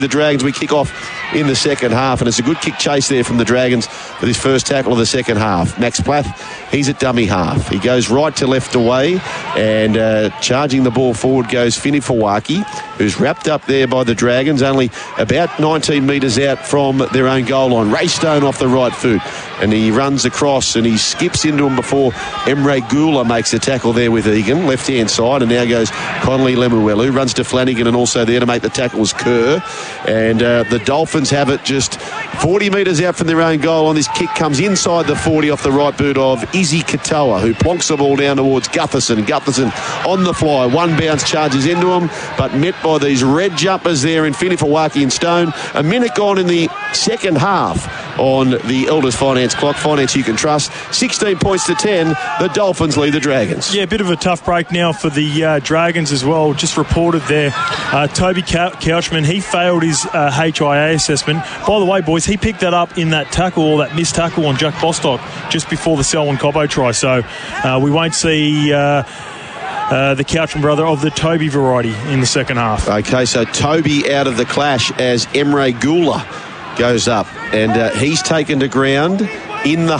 The Dragons, we kick off in the second half, and it's a good kick chase there from the Dragons for this first tackle of the second half. Max Plath, he's at dummy half. He goes right to left away, and charging the ball forward goes Finifawaki, who's wrapped up there by the Dragons, only about 19 metres out from their own goal line. Ray Stone off the right foot, and he runs across, and he skips into him before Emre Gula makes the tackle there with Egan, left-hand side, and now goes Connolly Lemuelu, runs to Flanagan, and also there to make the tackle was Kerr. And the Dolphins have it just 40 metres out from their own goal on this kick. Comes inside the 40 off the right boot of Izzy Katoa, who plonks the ball down towards Gutherson. Gutherson on the fly, one bounce, charges into him, but met by these red jumpers there in Finifawaki and Stone. A minute gone in the second half on the Elders Finance clock. Finance you can trust. 16 points to 10. The Dolphins lead the Dragons. Yeah, a bit of a tough break now for the Dragons as well. Just reported there, Toby Couchman, he failed his HIA assessment. By the way, boys, he picked that up in that tackle, or that missed tackle on Jack Bostock just before the Selwyn Cobbo try. So we won't see the Couchman brother of the Toby variety in the second half. Okay, so Toby out of the clash as Emre Gula goes up, and he's taken to ground in the